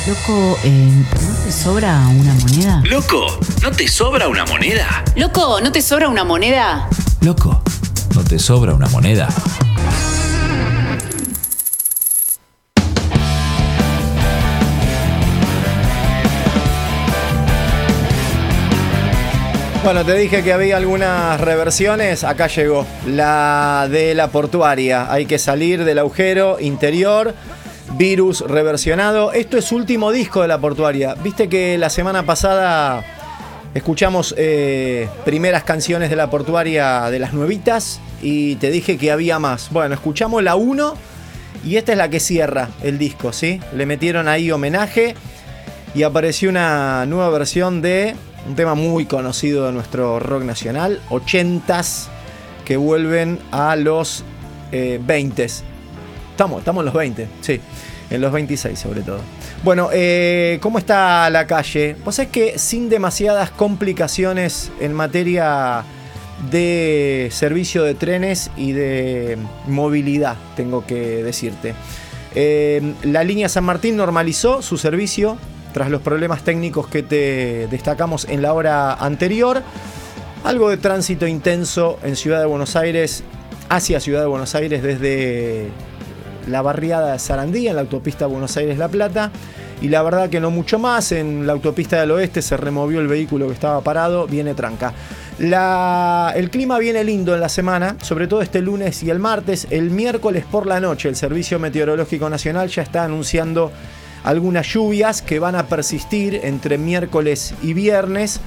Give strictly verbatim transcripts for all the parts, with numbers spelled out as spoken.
Loco, eh, ¿no te sobra una moneda? Loco, ¿no te sobra una moneda? Loco, ¿no te sobra una moneda? Loco, ¿no te sobra una moneda? Bueno, te dije que había algunas reversiones, acá llegó, la de La Portuaria. Hay que salir del agujero interior, Virus reversionado. Esto es último disco de La Portuaria. Viste que la semana pasada escuchamos eh, primeras canciones de La Portuaria de las nuevitas y te dije que había más. Bueno, escuchamos la uno y esta es la que cierra el disco, ¿sí? Le metieron ahí homenaje y apareció una nueva versión de un tema muy conocido de nuestro rock nacional, ochentas, que vuelven a los eh, veintes. Estamos, estamos en los veinte, sí, en los veintiséis sobre todo. Bueno, eh, ¿cómo está la calle? Vos sabés que sin demasiadas complicaciones en materia de servicio de trenes y de movilidad, tengo que decirte. Eh, la línea San Martín normalizó su servicio tras los problemas técnicos que te destacamos en la hora anterior. Algo de tránsito intenso en Ciudad de Buenos Aires, hacia Ciudad de Buenos Aires desde la barriada de Sarandí, en la autopista Buenos Aires-La Plata. Y la verdad que no mucho más. En la autopista del Oeste se removió el vehículo que estaba parado, viene tranca. La, el clima viene lindo en la semana, sobre todo este lunes y el martes. El miércoles por la noche el Servicio Meteorológico Nacional ya está anunciando algunas lluvias que van a persistir entre miércoles y viernes.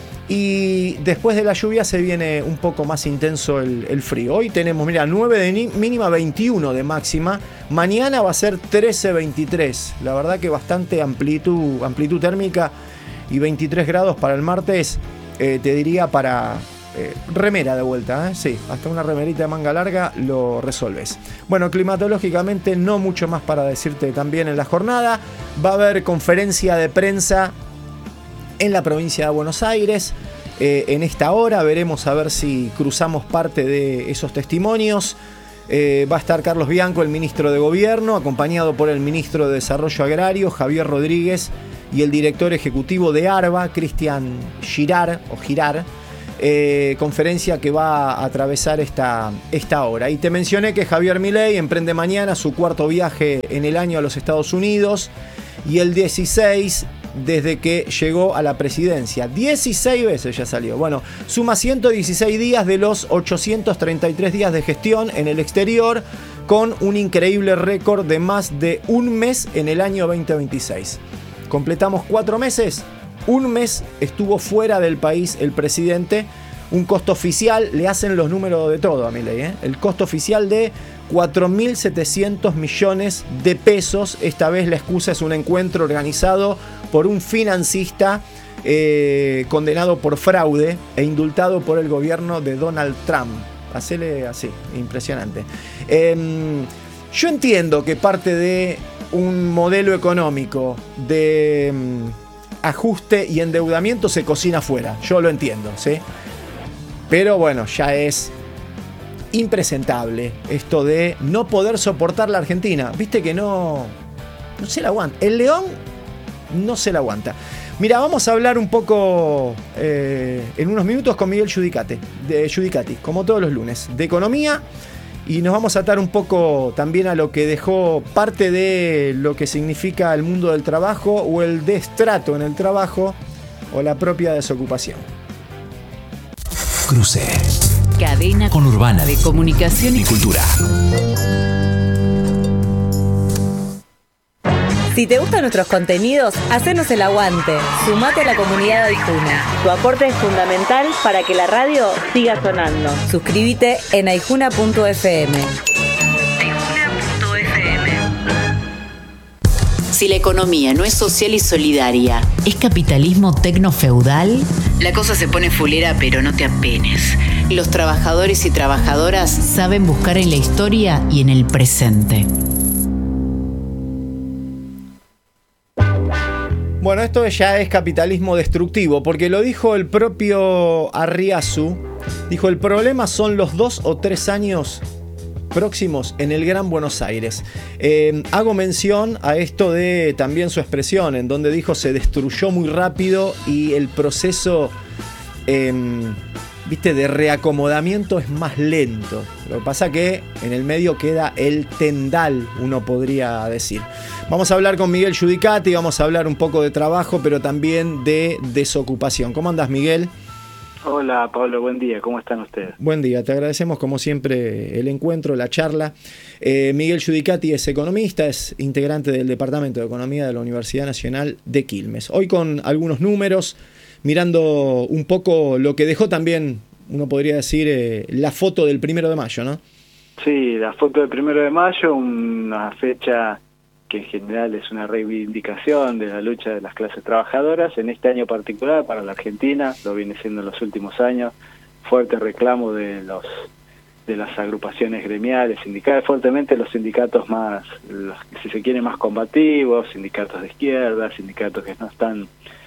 Y después de la lluvia se viene un poco más intenso el, el frío. Hoy tenemos, mira, nueve de mínima, veintiuno de máxima. Mañana va a ser trece veintitrés. La verdad que bastante amplitud, amplitud térmica. Y veintitrés grados para el martes, eh, te diría para eh, remera de vuelta. ¿eh? Sí, hasta una remerita de manga larga lo resolves. Bueno, climatológicamente no mucho más para decirte también en la jornada. Va a haber conferencia de prensa en la provincia de Buenos Aires. Eh, en esta hora veremos a ver si cruzamos parte de esos testimonios. Eh, va a estar Carlos Bianco, el ministro de Gobierno, acompañado por el ministro de Desarrollo Agrario, Javier Rodríguez, y el director ejecutivo de ARBA, Cristian Girar, o Girar. Eh, conferencia que va a atravesar esta, esta hora. Y te mencioné que Javier Milei emprende mañana su cuarto viaje en el año a los Estados Unidos y el dieciséis desde que llegó a la presidencia. dieciséis veces ya salió. Bueno, suma ciento dieciséis días de los ochocientos treinta y tres días de gestión en el exterior, con un increíble récord de más de un mes en el año veinte veintiséis. Completamos cuatro meses. Un mes estuvo fuera del país el presidente. Un costo oficial, le hacen los números de todo a Milei, ¿eh? El costo oficial de cuatro mil setecientos millones de pesos. Esta vez la excusa es un encuentro organizado por un financista eh, condenado por fraude e indultado por el gobierno de Donald Trump. Hacele así, impresionante. Eh, yo entiendo que parte de un modelo económico de um, ajuste y endeudamiento se cocina afuera. Yo lo entiendo, ¿sí? Pero bueno, ya es impresentable esto de no poder soportar la Argentina. Viste que no, no se la aguanta. El león no se la aguanta. Mira, vamos a hablar un poco eh, en unos minutos con Miguel Giudicati, de Giudicati, como todos los lunes, de economía. Y nos vamos a atar un poco también a lo que dejó parte de lo que significa el mundo del trabajo o el destrato en el trabajo o la propia desocupación. Cruce. Cadena Conurbana de comunicación y cultura. Si te gustan nuestros contenidos, hacenos el aguante. Sumate a la comunidad de Aijuna. Tu aporte es fundamental para que la radio siga sonando. Suscríbete en aijuna punto efe eme. Si la economía no es social y solidaria, ¿es capitalismo tecnofeudal? la cosa se pone fulera, pero no te apenes. Los trabajadores y trabajadoras Saben buscar en la historia y en el presente. Bueno, esto ya es capitalismo destructivo, porque lo dijo el propio Arriazu. Dijo, el problema son los dos o tres años próximos en el Gran Buenos Aires. Eh, hago mención a esto de también su expresión, en donde dijo se destruyó muy rápido y el proceso eh, viste, de reacomodamiento es más lento. Lo que pasa que en el medio queda el tendal, uno podría decir. Vamos a hablar con Miguel Giudicati, vamos a hablar un poco de trabajo, pero también de desocupación. ¿Cómo andás, Miguel? Hola, Pablo, buen día. ¿Cómo están ustedes? Buen día, te agradecemos como siempre el encuentro, la charla. Eh, Miguel Giudicati es economista, es integrante del Departamento de Economía de la Universidad Nacional de Quilmes. Hoy con algunos números, mirando un poco lo que dejó también, uno podría decir, eh, la foto del primero de mayo, ¿no? Sí, la foto del primero de mayo, una fecha que en general es una reivindicación de la lucha de las clases trabajadoras. En este año particular, para la Argentina, lo viene siendo en los últimos años, fuerte reclamo de los de las agrupaciones gremiales, sindicales, fuertemente los sindicatos más, los, si se quiere, más combativos, sindicatos de izquierda, sindicatos que no están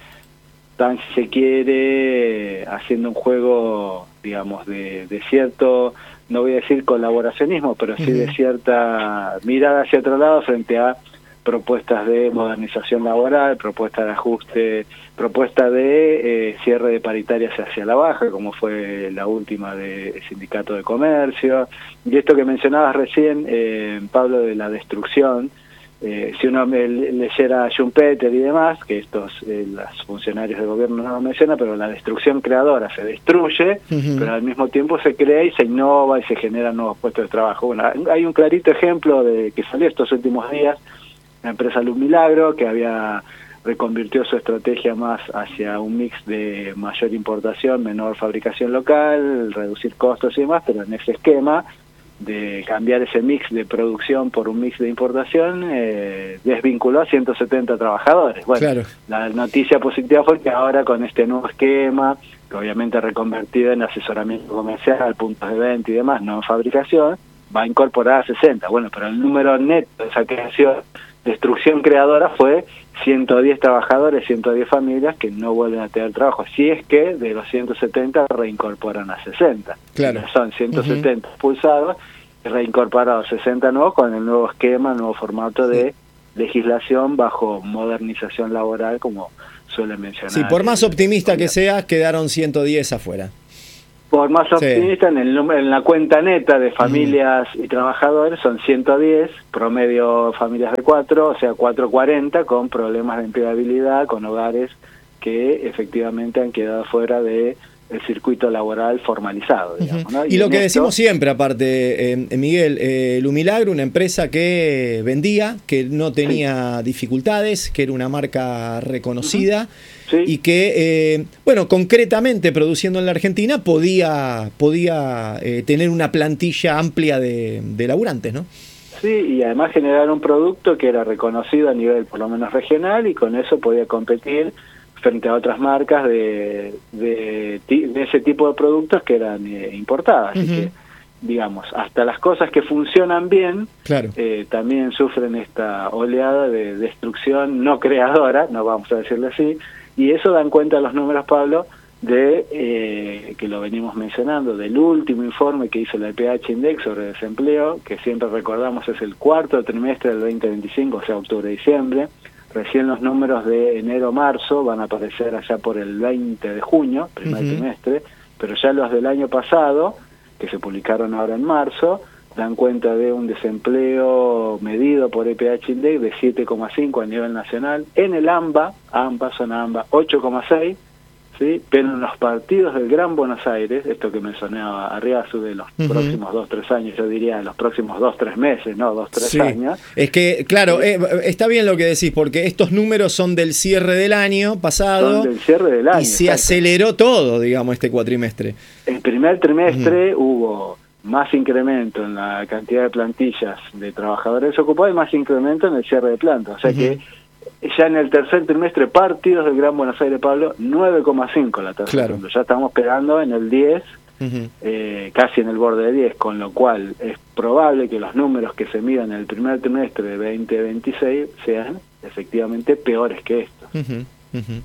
tan, si se quiere, haciendo un juego, digamos, de, de cierto, no voy a decir colaboracionismo, pero sí de cierta mirada hacia otro lado frente a propuestas de modernización laboral, propuestas de ajuste, propuestas de eh, cierre de paritarias hacia la baja, como fue la última del Sindicato de Comercio. Y esto que mencionabas recién, eh, Pablo, de la destrucción, eh, si uno me leyera a Schumpeter y demás, que estos eh, los funcionarios del gobierno no lo mencionan, pero la destrucción creadora se destruye, uh-huh. pero al mismo tiempo se crea y se innova y se generan nuevos puestos de trabajo. Bueno, hay un clarito ejemplo de que salió estos últimos días, la empresa Luz Milagro, que había reconvirtió su estrategia más hacia un mix de mayor importación, menor fabricación local, reducir costos y demás, pero en ese esquema de cambiar ese mix de producción por un mix de importación, eh, desvinculó a ciento setenta trabajadores. Bueno, claro. La noticia positiva fue que ahora con este nuevo esquema, que obviamente reconvertido en asesoramiento comercial, puntos de venta y demás, no en fabricación, va a incorporar a sesenta. Bueno, pero el número neto de esa creación, destrucción creadora, fue ciento diez trabajadores, ciento diez familias que no vuelven a tener trabajo. Si es que de los ciento setenta reincorporan a sesenta. Claro. Son ciento setenta uh-huh. expulsados y reincorporados sesenta nuevos con el nuevo esquema, nuevo formato de sí. legislación bajo modernización laboral, como suele mencionar. Sí, por más optimista que seas, quedaron ciento diez afuera. Por más optimista, sí. en, el, en la cuenta neta de familias uh-huh. y trabajadores son ciento diez, promedio familias de cuatro, o sea, cuatrocientos cuarenta, con problemas de empleabilidad, con hogares que efectivamente han quedado fuera de el circuito laboral formalizado, digamos, ¿no? Y, y lo que esto... decimos siempre, aparte, eh, Miguel, eh, Lumilagro, una empresa que vendía, que no tenía sí. dificultades, que era una marca reconocida, uh-huh. sí. y que, eh, bueno, concretamente produciendo en la Argentina podía, podía eh, tener una plantilla amplia de, de laburantes, ¿no? Sí, y además generar un producto que era reconocido a nivel por lo menos regional y con eso podía competir frente a otras marcas de, de, de ese tipo de productos que eran eh, importadas. Así uh-huh. que, digamos, hasta las cosas que funcionan bien, claro. eh, también sufren esta oleada de destrucción no creadora, no vamos a decirlo así, y eso dan cuenta los números, Pablo, de eh, que lo venimos mencionando, del último informe que hizo la I P H Index sobre desempleo, que siempre recordamos es el cuarto trimestre del veinte veinticinco, o sea, octubre-diciembre. Recién los números de enero-marzo van a aparecer allá por el veinte de junio, primer uh-huh. trimestre, pero ya los del año pasado, que se publicaron ahora en marzo, dan cuenta de un desempleo medido por I P H Index de siete coma cinco a nivel nacional. En el AMBA, AMBA, zona AMBA, ocho coma seis, ¿sí? Pero en los partidos del Gran Buenos Aires, esto que mencionaba Arriazu de los uh-huh. próximos dos, tres años, yo diría los próximos dos, tres meses, no dos, tres sí. años. Es que, claro, eh, está bien lo que decís, porque estos números son del cierre del año pasado. Son del cierre del año. Y se exacto. aceleró todo, digamos, este cuatrimestre. El primer trimestre uh-huh. hubo más incremento en la cantidad de plantillas de trabajadores desocupados y más incremento en el cierre de plantas. O sea uh-huh. que ya en el tercer trimestre, partidos del Gran Buenos Aires, Pablo, nueve coma cinco la tasa. Claro. Ya estamos pegando en el diez, uh-huh. eh, casi en el borde de diez, con lo cual es probable que los números que se midan en el primer trimestre de veinte veintiséis sean efectivamente peores que estos. Uh-huh. Uh-huh.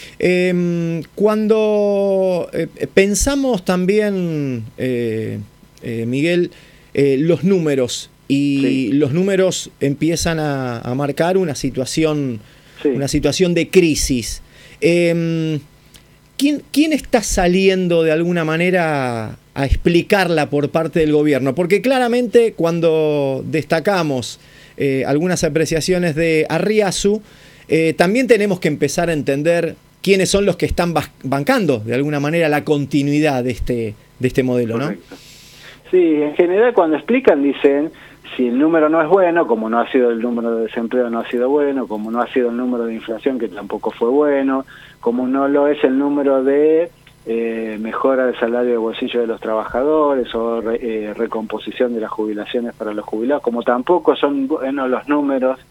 Eh, cuando eh, pensamos también, eh, eh, Miguel, eh, los números y Sí. los números empiezan a, a marcar una situación, Sí. una situación de crisis. Eh, ¿quién, ¿Quién está saliendo de alguna manera a explicarla por parte del gobierno? Porque claramente cuando destacamos eh, algunas apreciaciones de Arriazu, eh, también tenemos que empezar a entender quiénes son los que están bancando de alguna manera la continuidad de este, de este modelo, ¿no? Correcto. Sí, en general cuando explican dicen, si el número no es bueno, como no ha sido el número de desempleo no ha sido bueno, como no ha sido el número de inflación que tampoco fue bueno, como no lo es el número de eh, mejora del salario de bolsillo de los trabajadores o re, eh, recomposición de las jubilaciones para los jubilados, como tampoco son buenos los números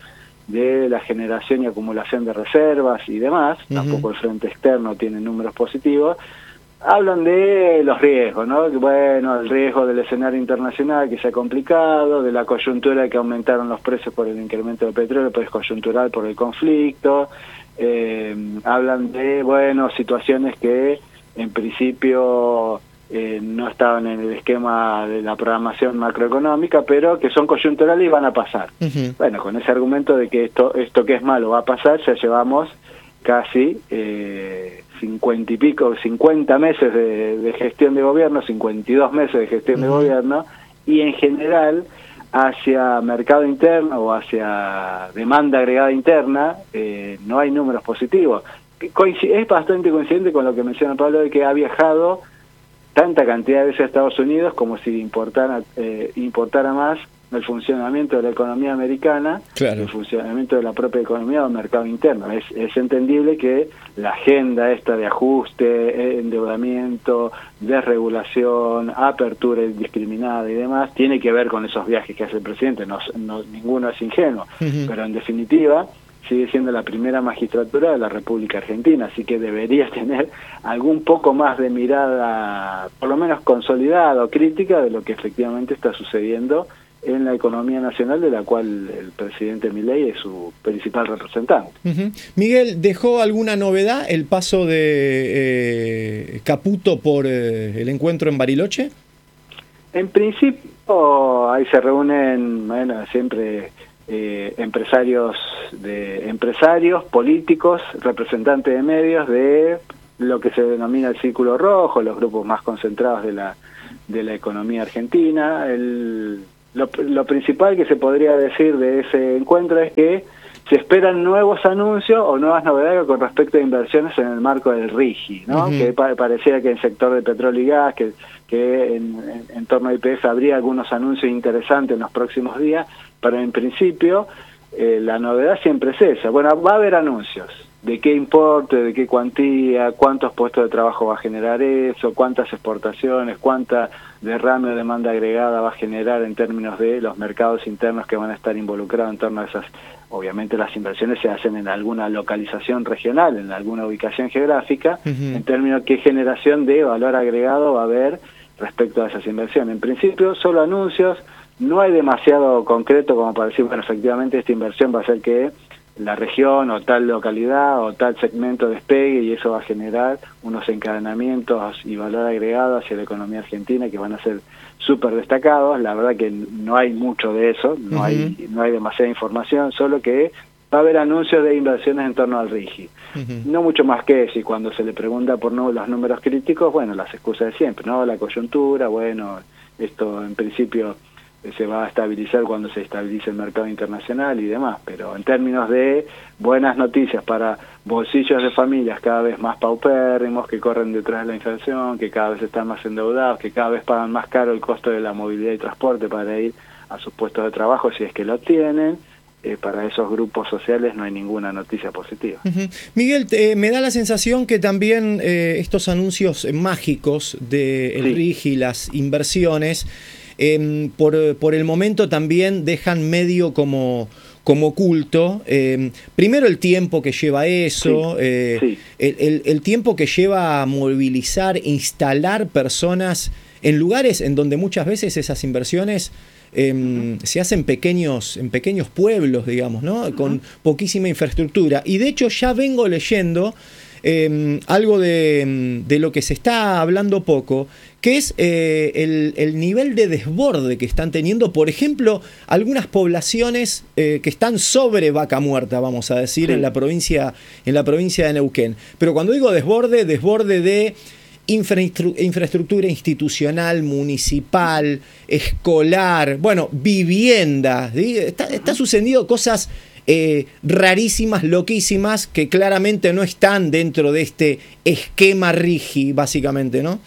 de la generación y acumulación de reservas y demás, uh-huh. Tampoco el frente externo tiene números positivos. Hablan de los riesgos, ¿no? Bueno, el riesgo del escenario internacional que sea complicado, de la coyuntura que aumentaron los precios por el incremento del petróleo, pero es coyuntural por el conflicto. Eh, hablan de, bueno, situaciones que en principio eh, no estaban en el esquema de la programación macroeconómica, pero que son coyunturales y van a pasar. Uh-huh. Bueno, con ese argumento de que esto, esto que es malo va a pasar, ya llevamos casi eh, cincuenta y pico, cincuenta meses de, de gestión de gobierno, cincuenta y dos meses de gestión uh-huh. de gobierno, y en general hacia mercado interno o hacia demanda agregada interna eh, no hay números positivos. Es bastante coincidente con lo que menciona Pablo, de que ha viajado tanta cantidad de veces a Estados Unidos como si importara, eh, importara más el funcionamiento de la economía americana, claro. El funcionamiento de la propia economía o el mercado interno. Es, es entendible que la agenda esta de ajuste, endeudamiento, desregulación, apertura indiscriminada y demás, tiene que ver con esos viajes que hace el presidente. No, no, ninguno es ingenuo, uh-huh. Pero en definitiva sigue siendo la primera magistratura de la República Argentina, así que debería tener algún poco más de mirada, por lo menos consolidada o crítica, de lo que efectivamente está sucediendo en la economía nacional, de la cual el presidente Milei es su principal representante. Uh-huh. Miguel, ¿dejó alguna novedad el paso de eh, Caputo por eh, el encuentro en Bariloche? En principio, ahí se reúnen, bueno, siempre eh, empresarios de empresarios, políticos, representantes de medios de lo que se denomina el Círculo Rojo, los grupos más concentrados de la de la economía argentina. El Lo, lo principal que se podría decir de ese encuentro es que se esperan nuevos anuncios o nuevas novedades con respecto a inversiones en el marco del RIGI, ¿no? Uh-huh. Que pa pareciera que en el sector de petróleo y gas, que, que en, en, en torno a I P F habría algunos anuncios interesantes en los próximos días, pero en principio eh, la novedad siempre es esa. Bueno, va a haber anuncios. ¿De qué importe, de qué cuantía, cuántos puestos de trabajo va a generar eso, cuántas exportaciones, cuánta derrame o demanda agregada va a generar en términos de los mercados internos que van a estar involucrados en torno a esas? Obviamente las inversiones se hacen en alguna localización regional, en alguna ubicación geográfica, uh-huh. En términos de qué generación de valor agregado va a haber respecto a esas inversiones. En principio, solo anuncios, no hay demasiado concreto como para decir, bueno, efectivamente esta inversión va a hacer que la región o tal localidad o tal segmento despegue y eso va a generar unos encadenamientos y valor agregado hacia la economía argentina que van a ser súper destacados. La verdad que no hay mucho de eso, no uh-huh. hay no hay demasiada información, solo que va a haber anuncios de inversiones en torno al RIGI. Uh-huh. No mucho más que eso, y cuando se le pregunta por no, los números críticos, bueno, las excusas de siempre, ¿no? La coyuntura, bueno, esto en principio se va a estabilizar cuando se estabilice el mercado internacional y demás, pero en términos de buenas noticias para bolsillos de familias cada vez más paupérrimos, que corren detrás de la inflación, que cada vez están más endeudados, que cada vez pagan más caro el costo de la movilidad y transporte para ir a sus puestos de trabajo si es que lo tienen, eh, para esos grupos sociales no hay ninguna noticia positiva. Uh-huh. Miguel, eh, me da la sensación que también eh, estos anuncios mágicos del sí. RIGI, las inversiones, Eh, por, por el momento también dejan medio como, como oculto, eh, primero el tiempo que lleva eso, sí, eh, sí. El, el, el tiempo que lleva a movilizar, instalar personas en lugares en donde muchas veces esas inversiones eh, uh-huh. se hacen pequeños, en pequeños pueblos, digamos, ¿no? Uh-huh. Con poquísima infraestructura. Y de hecho ya vengo leyendo eh, algo de, de lo que se está hablando poco, que es eh, el, el nivel de desborde que están teniendo, por ejemplo, algunas poblaciones eh, que están sobre Vaca Muerta, vamos a decir, sí. en la provincia, en la provincia de Neuquén. Pero cuando digo desborde, desborde de infraestructura institucional, municipal, escolar, bueno, vivienda. ¿sí? Está, está sucediendo cosas eh, rarísimas, loquísimas, que claramente no están dentro de este esquema RIGI, básicamente, ¿no?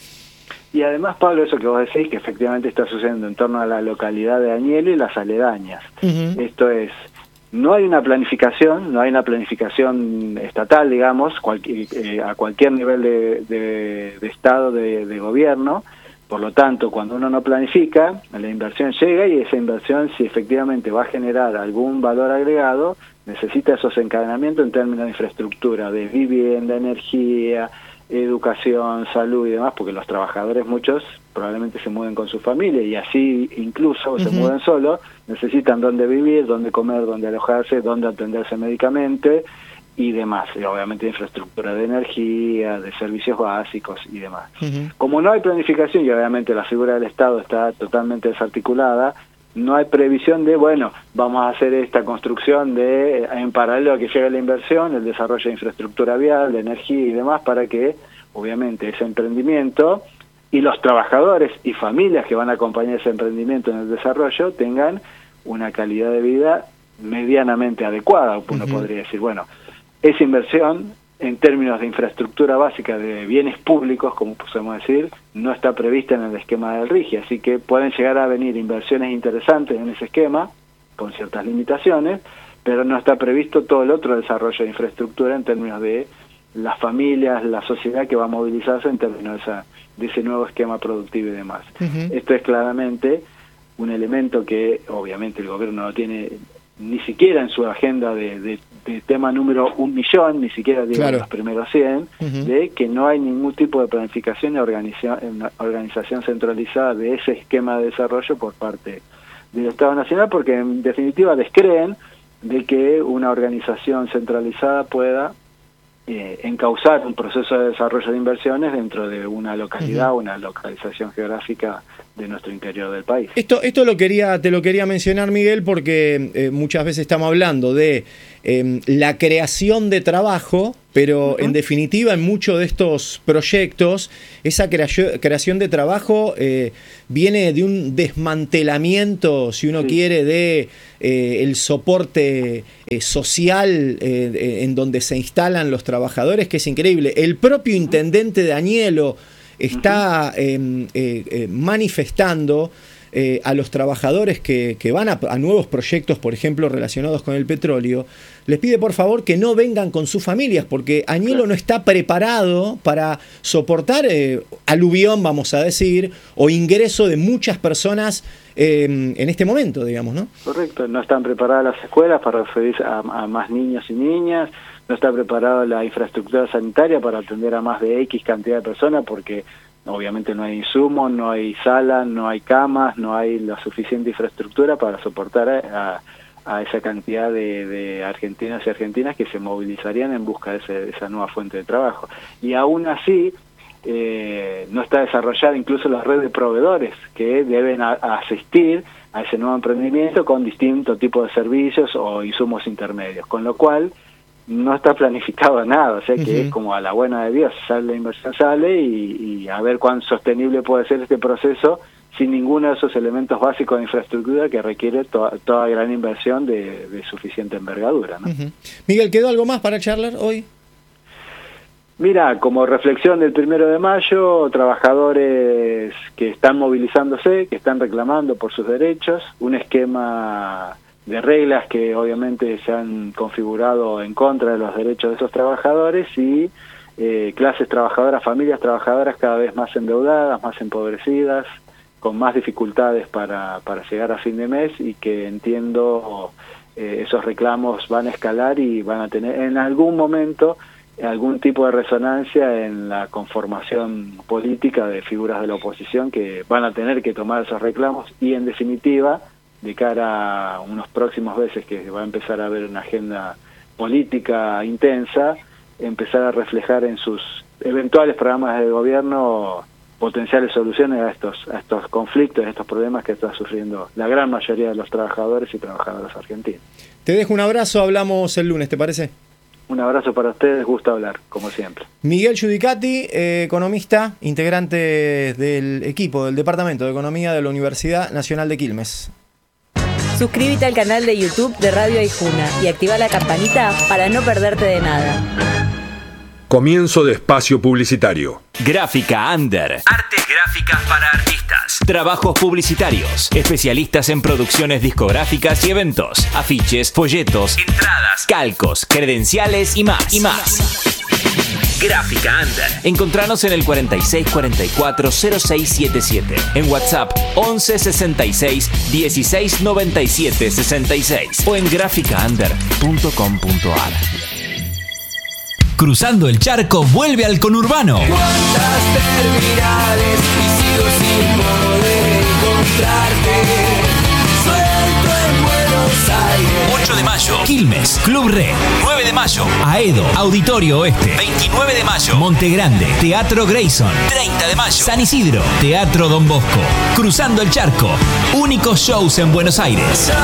Y además, Pablo, eso que vos decís, que efectivamente está sucediendo en torno a la localidad de Añelo y las aledañas. Uh-huh. Esto es, no hay una planificación, no hay una planificación estatal, digamos, cualquier, eh, a cualquier nivel de, de, de estado, de, de gobierno. Por lo tanto, cuando uno no planifica, la inversión llega y esa inversión, si efectivamente va a generar algún valor agregado, necesita esos encadenamientos en términos de infraestructura, de vivienda, energía, educación, salud y demás, porque los trabajadores muchos probablemente se mueven con su familia y así incluso uh-huh. se mueven solos, necesitan dónde vivir, dónde comer, dónde alojarse, dónde atenderse médicamente y demás, y obviamente infraestructura de energía, de servicios básicos y demás. Uh-huh. Como no hay planificación y obviamente la figura del Estado está totalmente desarticulada, no hay previsión de, bueno, vamos a hacer esta construcción de, en paralelo a que llegue la inversión, el desarrollo de infraestructura vial, de energía y demás, para que, obviamente, ese emprendimiento y los trabajadores y familias que van a acompañar ese emprendimiento en el desarrollo tengan una calidad de vida medianamente adecuada. Uno uh-huh. podría decir, bueno, esa inversión, en términos de infraestructura básica de bienes públicos, como podemos decir, no está prevista en el esquema del RIGI, así que pueden llegar a venir inversiones interesantes en ese esquema, con ciertas limitaciones, pero no está previsto todo el otro desarrollo de infraestructura en términos de las familias, la sociedad que va a movilizarse en términos de, esa, de ese nuevo esquema productivo y demás. Uh-huh. Esto es claramente un elemento que obviamente el gobierno no tiene ni siquiera en su agenda de, de, de tema número un millón, ni siquiera digo claro. los primeros cien, uh-huh. de que no hay ningún tipo de planificación y organización, organización centralizada de ese esquema de desarrollo por parte del Estado Nacional, porque en definitiva descreen de que una organización centralizada pueda eh, encauzar un proceso de desarrollo de inversiones dentro de una localidad o uh-huh. una localización geográfica de nuestro interior del país. Esto, esto lo quería, te lo quería mencionar, Miguel, porque eh, muchas veces estamos hablando de eh, la creación de trabajo, pero uh-huh. en definitiva en muchos de estos proyectos esa crea- creación de trabajo eh, viene de un desmantelamiento, si uno sí. quiere, de eh, el soporte eh, social eh, en donde se instalan los trabajadores, que es increíble. El propio intendente de Añelo está eh, eh, eh, manifestando eh, a los trabajadores que, que van a, a nuevos proyectos, por ejemplo, relacionados con el petróleo, les pide por favor que no vengan con sus familias, porque Añelo claro. no está preparado para soportar eh, aluvión, vamos a decir, o ingreso de muchas personas eh, en este momento, digamos, ¿no? Correcto, no están preparadas las escuelas para referirse a, a más niños y niñas, no está preparada la infraestructura sanitaria para atender a más de X cantidad de personas, porque obviamente no hay insumos, no hay salas, no hay camas, no hay la suficiente infraestructura para soportar a, a esa cantidad de, de argentinos y argentinas que se movilizarían en busca de, ese, de esa nueva fuente de trabajo. Y aún así eh, no está desarrollada incluso la red de proveedores que deben a, a asistir a ese nuevo emprendimiento con distintos tipos de servicios o insumos intermedios, con lo cual no está planificado nada, o sea que uh-huh. es como a la buena de Dios, sale la inversión, sale y, y a ver cuán sostenible puede ser este proceso sin ninguno de esos elementos básicos de infraestructura que requiere to- toda gran inversión de, de suficiente envergadura, ¿no? Uh-huh. Miguel, ¿quedó algo más para charlar hoy? Mira, como reflexión del primero de mayo, trabajadores que están movilizándose, que están reclamando por sus derechos, un esquema de reglas que obviamente se han configurado en contra de los derechos de esos trabajadores y eh, clases trabajadoras, familias trabajadoras cada vez más endeudadas, más empobrecidas, con más dificultades para, para llegar a fin de mes y que entiendo eh, esos reclamos van a escalar y van a tener en algún momento algún tipo de resonancia en la conformación política de figuras de la oposición que van a tener que tomar esos reclamos y en definitiva de cara a unos próximos meses que va a empezar a haber una agenda política intensa, empezar a reflejar en sus eventuales programas de gobierno potenciales soluciones a estos a estos conflictos, a estos problemas que está sufriendo la gran mayoría de los trabajadores y trabajadoras argentinos. Te dejo un abrazo, hablamos el lunes, ¿te parece? Un abrazo para ustedes, gusto hablar, como siempre. Miguel Giudicati, eh, economista, integrante del equipo del Departamento de Economía de la Universidad Nacional de Quilmes. Suscríbete al canal de YouTube de Radio Aijuna y activa la campanita para no perderte de nada. Comienzo de espacio publicitario. Gráfica Under. Artes gráficas para artistas. Trabajos publicitarios. Especialistas en producciones discográficas y eventos. Afiches, folletos, entradas, calcos, credenciales y más. Y más. Gráfica Under. Encontranos en el cuarenta y seis cuarenta y cuatro cero seis setenta y siete. En WhatsApp once sesenta y seis dieciséis noventa y siete sesenta y seis. O en gráfica under punto com punto a r. Cruzando el Charco vuelve al conurbano. ¿Cuántas terminales y sigo sin poder encontrarte? Suelto en Buenos Aires. ocho de mayo, Quilmes, Club Red. nueve de mayo, Aedo, Auditorio Oeste. veintinueve de mayo, Monte Grande, Teatro Grayson. treinta de mayo, San Isidro, Teatro Don Bosco. Cruzando el Charco, únicos shows en Buenos Aires.